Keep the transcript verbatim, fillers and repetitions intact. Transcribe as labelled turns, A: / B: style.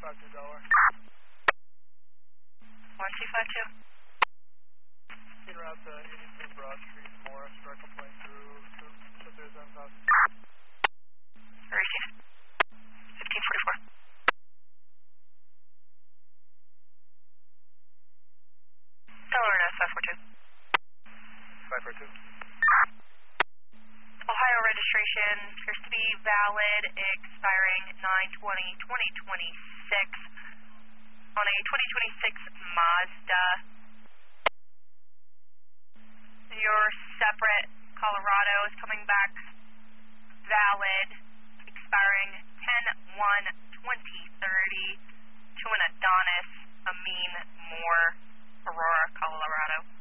A: five two Delaware.
B: one two five two.
A: En route to eighty-two Broad Street, Morris, direct complaint through two zero seven five.
B: Received. fifteen forty-four. Delaware S five four two.
A: five four two.
B: Ohio registration appears to be valid, expiring nine twenty twenty twenty-six on a twenty twenty-six Mazda. Your separate Colorado is coming back valid, expiring ten one twenty thirty to an Adonis Amin Moore, Aurora, Colorado.